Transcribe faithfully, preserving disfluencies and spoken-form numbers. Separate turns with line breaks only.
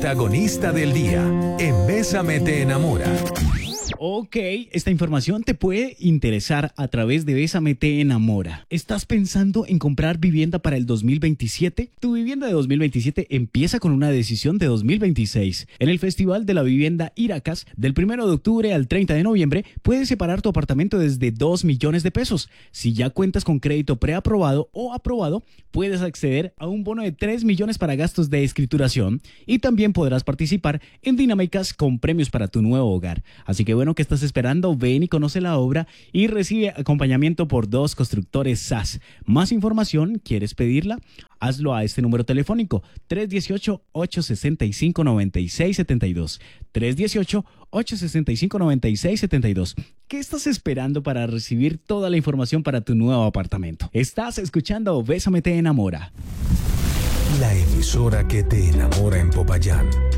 protagonista del día en Bésame te enamora.
Ok, esta información te puede interesar a través de Bésame te enamora. ¿Estás pensando en comprar vivienda para el dos mil veintisiete? Tu vivienda de dos mil veintisiete empieza con una decisión de dos mil veintiséis. En el Festival de la Vivienda Iracas, del primero de octubre al treinta de noviembre, puedes separar tu apartamento desde dos millones de pesos. Si ya cuentas con crédito preaprobado o aprobado, puedes acceder a un bono de tres millones para gastos de escrituración y también podrás participar en dinámicas con premios para tu nuevo hogar. Así que bueno, ¿qué estás esperando? Ven y conoce la obra y recibe acompañamiento por dos constructores S A S. ¿Más información? ¿Quieres pedirla? Hazlo a este número telefónico tres uno ocho, ocho seis cinco, nueve seis siete dos. tres uno ocho, ocho seis cinco, nueve seis siete dos. ¿Qué estás esperando para recibir toda la información para tu nuevo apartamento? Estás escuchando Bésame te enamora.
La emisora que te enamora en Popayán.